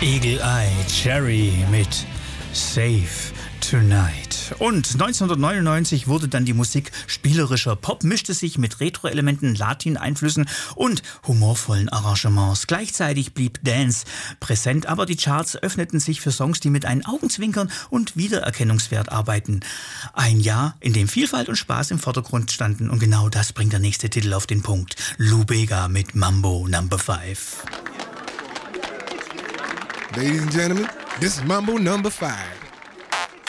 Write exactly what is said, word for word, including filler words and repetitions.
Eagle Eye Cherry mit Safe Tonight. Und neunzehnhundertneunundneunzig wurde dann die Musik spielerischer. Pop mischte sich mit Retro-Elementen, Latin-Einflüssen und humorvollen Arrangements. Gleichzeitig blieb Dance präsent, aber die Charts öffneten sich für Songs, die mit einem Augenzwinkern und Wiedererkennungswert arbeiten. Ein Jahr, in dem Vielfalt und Spaß im Vordergrund standen, und genau das bringt der nächste Titel auf den Punkt. Lou Bega mit Mambo Number Five. Ladies and gentlemen, this is Mambo Number Five.